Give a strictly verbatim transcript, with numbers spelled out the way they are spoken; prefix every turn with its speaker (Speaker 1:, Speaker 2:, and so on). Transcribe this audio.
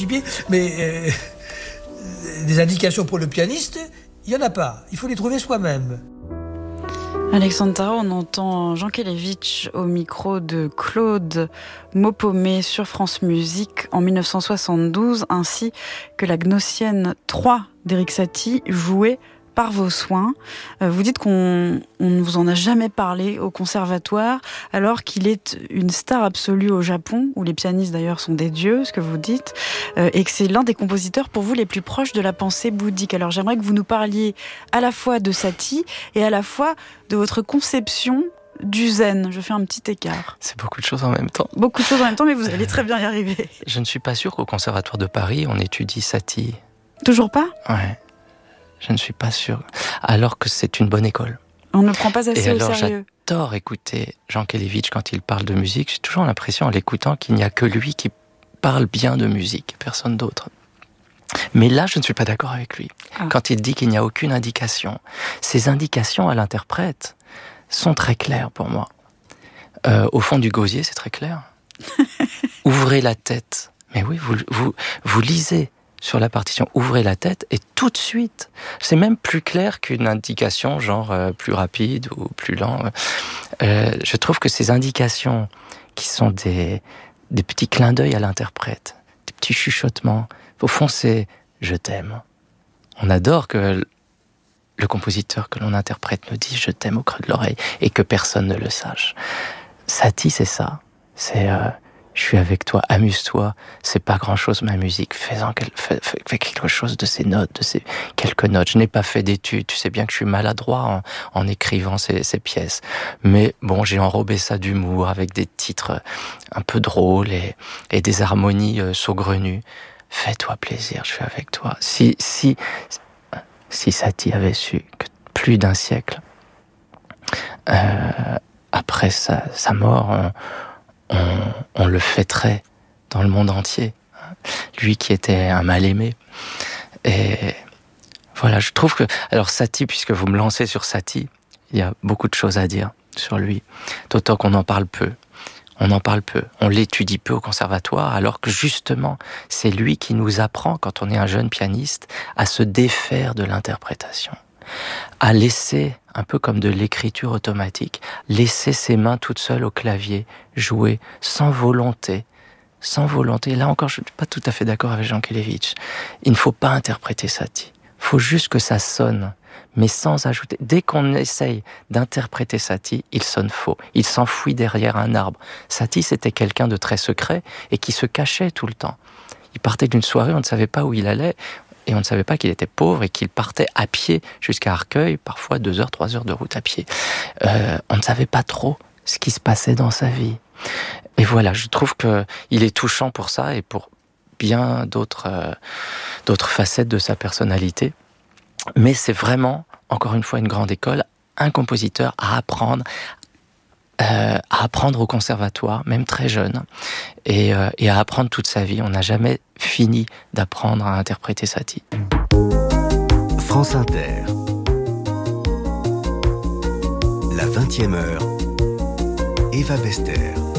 Speaker 1: gibier, mais euh, des indications pour le pianiste, il n'y en a pas. Il faut les trouver soi-même.
Speaker 2: Alexandre Tarot, on entend Jean Kelevitch au micro de Claude Maupomé sur France Musique en dix-neuf cent soixante-douze, ainsi que la Gnossienne trois d'Erik Satie, jouée par vos soins. Vous dites qu'on on ne vous en a jamais parlé au conservatoire, alors qu'il est une star absolue au Japon, où les pianistes d'ailleurs sont des dieux, ce que vous dites, et que c'est l'un des compositeurs pour vous les plus proches de la pensée bouddhique. Alors j'aimerais que vous nous parliez à la fois de Satie et à la fois de votre conception du zen. Je fais un petit écart.
Speaker 3: C'est beaucoup de choses en même temps.
Speaker 2: Beaucoup de choses en même temps, mais vous allez très bien y arriver.
Speaker 3: Je ne suis pas sûr qu'au Conservatoire de Paris, on étudie Satie.
Speaker 2: Toujours pas ?
Speaker 3: Ouais. Je ne suis pas sûr. Alors que c'est une bonne école.
Speaker 2: On ne prend pas assez
Speaker 3: Et alors,
Speaker 2: au sérieux.
Speaker 3: J'adore écouter Jean Kelevitch quand il parle de musique. J'ai toujours l'impression en l'écoutant qu'il n'y a que lui qui parle bien de musique, personne d'autre. Mais là, je ne suis pas d'accord avec lui. Ah. Quand il dit qu'il n'y a aucune indication, ces indications à l'interprète sont très claires pour moi. Euh, au fond du gosier, c'est très clair. Ouvrez la tête. Mais oui, vous, vous, vous lisez sur la partition, ouvrez la tête et tout de suite, c'est même plus clair qu'une indication genre euh, plus rapide ou plus lent. Euh, je trouve que ces indications qui sont des, des petits clins d'œil à l'interprète, des petits chuchotements, au fond c'est « je t'aime ». On adore que le compositeur que l'on interprète nous dise « je t'aime » au creux de l'oreille et que personne ne le sache. Satie, c'est ça. C'est... Euh, je suis avec toi, amuse-toi, c'est pas grand-chose ma musique, fais-en fais, fais quelque chose de ces notes, de ces quelques notes. Je n'ai pas fait d'études, tu sais bien que je suis maladroit en, en écrivant ces, ces pièces. Mais bon, j'ai enrobé ça d'humour avec des titres un peu drôles et, et des harmonies euh, saugrenues. Fais-toi plaisir, je suis avec toi. Si, si, si Satie avait su que plus d'un siècle euh, après sa, sa mort, on, On, on le fêterait dans le monde entier. Lui qui était un mal-aimé. Et voilà, je trouve que... Alors Satie, puisque vous me lancez sur Satie, il y a beaucoup de choses à dire sur lui. D'autant qu'on en parle peu. On en parle peu. On l'étudie peu au conservatoire, alors que justement, c'est lui qui nous apprend, quand on est un jeune pianiste, à se défaire de l'interprétation. À laisser, un peu comme de l'écriture automatique, laisser ses mains toutes seules au clavier, jouer sans volonté, sans volonté. Là encore, je ne suis pas tout à fait d'accord avec Jean Kelevitch. Il ne faut pas interpréter Satie. Il faut juste que ça sonne, mais sans ajouter. Dès qu'on essaye d'interpréter Satie, il sonne faux. Il s'enfuit derrière un arbre. Satie, c'était quelqu'un de très secret et qui se cachait tout le temps. Il partait d'une soirée, on ne savait pas où il allait. Et on ne savait pas qu'il était pauvre et qu'il partait à pied jusqu'à Arcueil, parfois deux heures, trois heures de route à pied. Euh, on ne savait pas trop ce qui se passait dans sa vie. Et voilà, je trouve qu'il est touchant pour ça et pour bien d'autres, euh, d'autres facettes de sa personnalité. Mais c'est vraiment, encore une fois, une grande école, un compositeur à apprendre, Euh, à apprendre au conservatoire, même très jeune, et, euh, et à apprendre toute sa vie. On n'a jamais fini d'apprendre à interpréter Satie.
Speaker 4: France Inter. La vingtième heure. Eva Bester.